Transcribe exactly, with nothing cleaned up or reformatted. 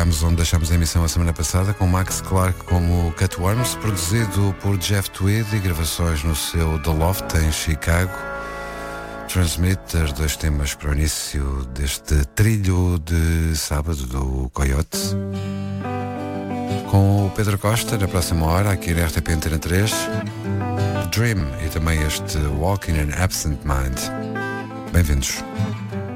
chegámos onde deixámos a emissão a semana passada, com Max Clark como Cutworms, produzido por Jeff Tweedy e gravações no seu The Loft em Chicago. Transmite os dois temas para o início deste trilho de sábado do Coyote, com o Pedro Costa na próxima hora aqui na R T P Antena três, Dream e também este Walking an Absent Mind. Bem-vindos.